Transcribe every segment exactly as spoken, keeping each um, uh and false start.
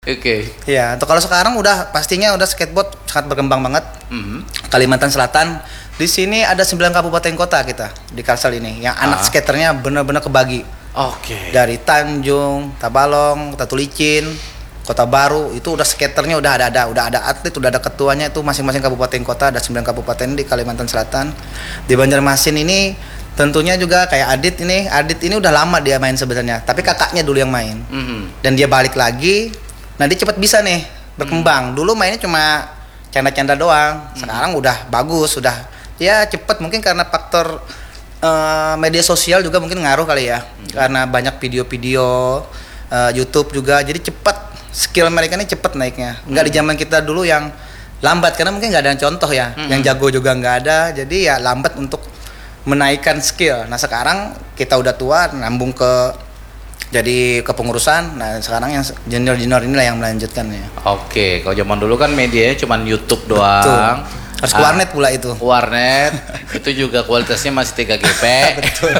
Oke. Okay. Ya, untuk kalau sekarang udah pastinya udah skateboard sangat berkembang banget. Mm-hmm. Kalimantan Selatan, di sini ada sembilan kabupaten kota kita di Kalsel ini, yang anak ah. skaternya benar-benar kebagi. Oke. Okay. Dari Tanjung, Tabalong, Tatulicin, Kota Baru, itu udah skaternya udah ada ada, udah ada atlet, udah ada ketuanya, itu masing-masing kabupaten kota, ada sembilan kabupaten di Kalimantan Selatan. Di Banjarmasin ini tentunya juga kayak Adit ini, Adit ini udah lama dia main sebenarnya, tapi kakaknya dulu yang main. Mm-hmm. Dan dia balik lagi. Nah dia cepat bisa nih berkembang. Hmm. Dulu mainnya cuma canda-canda doang. Sekarang hmm. udah bagus, udah ya cepat. Mungkin karena faktor uh, media sosial juga mungkin ngaruh kali ya. Hmm. Karena banyak video-video uh, YouTube juga. Jadi cepat skill mereka ini cepat naiknya. Enggak hmm. di zaman kita dulu yang lambat karena mungkin nggak ada contoh ya. Hmm. Yang jago juga nggak ada. Jadi ya lambat untuk menaikkan skill. Nah sekarang kita udah tua, nambung ke jadi kepengurusan. Nah sekarang yang junior-junior inilah yang melanjutkan ya. Oke, kalau zaman dulu kan medianya cuma YouTube doang. Betul. Harus ke warnet pula itu. Warnet itu juga kualitasnya masih tiga G P. Betul.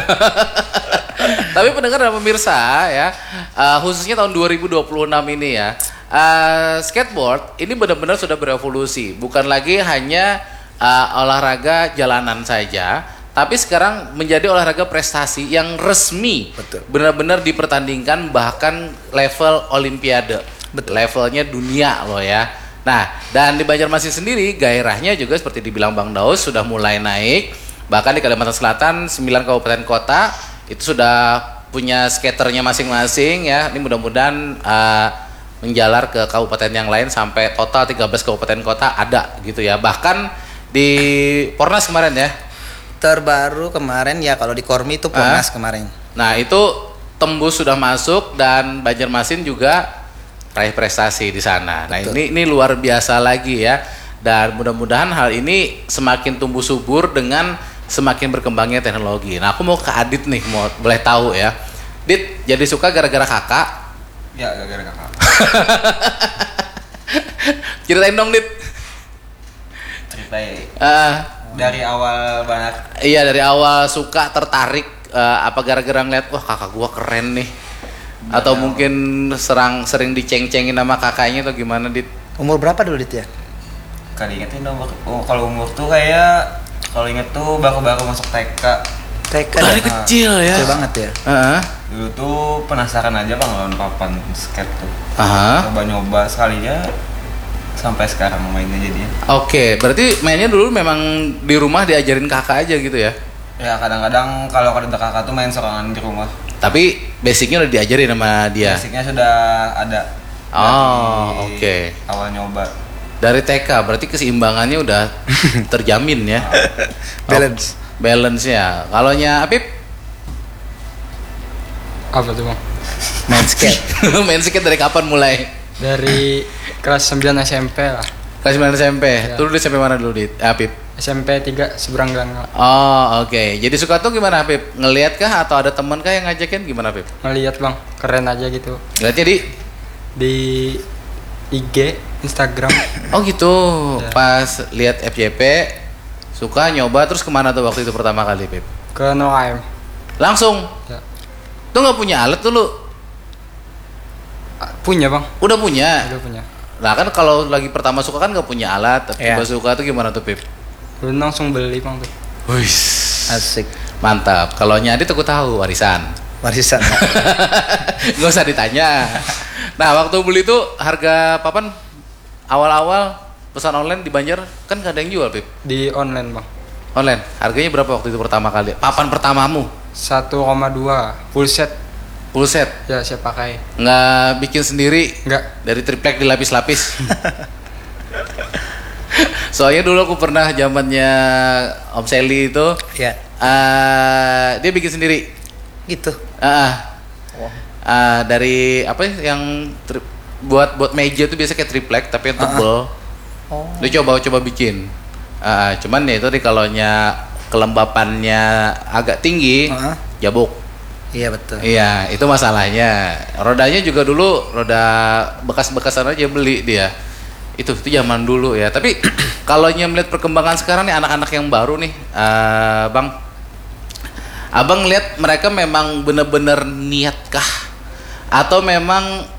Tapi pendengar dan pemirsa ya, uh, khususnya tahun dua ribu dua puluh enam ini ya, uh, skateboard ini benar-benar sudah berevolusi. Bukan lagi hanya uh, olahraga jalanan saja, tapi sekarang menjadi olahraga prestasi yang resmi. Betul. Benar-benar dipertandingkan bahkan level olimpiade. Betul. Levelnya dunia loh ya. Nah, dan di Banjarmasin sendiri gairahnya juga seperti dibilang Bang Daus sudah mulai naik. Bahkan di Kalimantan Selatan sembilan kabupaten kota itu sudah punya skaternya masing-masing ya. Ini mudah-mudahan uh, menjalar ke kabupaten yang lain sampai total tiga belas kabupaten kota ada gitu ya. Bahkan di Pornas kemarin ya. Terbaru kemarin ya kalau di Kormi itu Pornas ah. kemarin. Nah itu tembus sudah masuk dan Banjarmasin juga raih prestasi di sana. Betul. Nah ini ini luar biasa lagi ya. Dan mudah-mudahan hal ini semakin tumbuh subur dengan semakin berkembangnya teknologi. Nah aku mau ke Adit nih, mau boleh tahu ya. Dit jadi suka gara-gara kakak? Ya gara-gara kakak. Ceritain dong Dit. Ceritain. Uh, Dari awal banget. Iya dari awal suka tertarik uh, apa gara-gara ngeliat wah kakak gua keren nih. Dari atau awal. Mungkin serang sering diceng-cengin sama kakaknya atau gimana Dit? Umur berapa dulu Dit ya? Kali ingetin dong oh, kalau umur tuh kayak kalau inget tuh baru-baru masuk T K. T K dari ya? Kecil ya. Kecil banget ya. Uh-huh. Dulu tuh penasaran aja Bang lawan papan skate tuh. Uh-huh. Coba nyoba sekalinya. Sampai sekarang mainnya jadinya. Oke, berarti mainnya dulu memang di rumah diajarin kakak aja gitu ya? Ya kadang-kadang kalau ada kakak tuh main sorangan di rumah. Tapi basicnya udah diajarin sama dia? Basicnya sudah ada. Oh, oke. Okay. Awal nyoba. Dari T K, berarti keseimbangannya udah terjamin ya? Balance. Oh, balance ya. Kalaunya Apip? Apa tuh Bang? Main skate. Main skate dari kapan mulai? Dari kelas sembilan S M P lah. Kelas sembilan S M P? Ya. Dulu di S M P mana dulu Dit? Apip? S M P tiga seberang gang. Oh oke, okay. Jadi suka tuh gimana Apip? Ngeliat kah atau ada teman kah yang ngajakin gimana Apip? Ngeliat Bang, keren aja gitu. Ngeliatnya di? Di I G, Instagram. Oh gitu, ya. Pas lihat F Y P suka nyoba terus kemana tuh waktu itu pertama kali Apip? Ke No A M. Langsung? Ya. Tuh nggak punya alat tuh lu? Punya Bang. Udah punya? Udah punya. Nah kan kalau lagi pertama suka kan nggak punya alat, tapi yeah. suka tuh gimana tuh Pip? Belum langsung beli Bang tuh. Wih, asik. Mantap. Kalau Nyadit aku tahu warisan. Warisan. Nggak usah ditanya. Nah waktu beli tuh harga papan awal-awal pesan online di Banjar kan gak ada yang jual Pip? Di online Bang. Online. Harganya berapa waktu itu pertama kali? Papan pertamamu? satu koma dua full set. Full set? Ya saya pakai. Nggak bikin sendiri? Nggak. Dari triplek dilapis-lapis? Soalnya dulu aku pernah zamannya Om Seli itu, ya. uh, dia bikin sendiri. Gitu. Uh, oh. uh, dari apa yang tri- buat buat meja tuh biasa kayak triplek tapi yang tebel. Uh-huh. Oh. Dia coba-coba bikin. Uh, cuman ya itu kalau nya kelembapannya agak tinggi, uh-huh. jabuk. Iya betul. Iya, itu masalahnya. Rodanya juga dulu roda bekas-bekasan aja beli dia. Itu itu zaman dulu ya. Tapi kalau melihat perkembangan sekarang nih anak-anak yang baru nih, uh, Bang. Abang lihat mereka memang benar-benar niatkah atau memang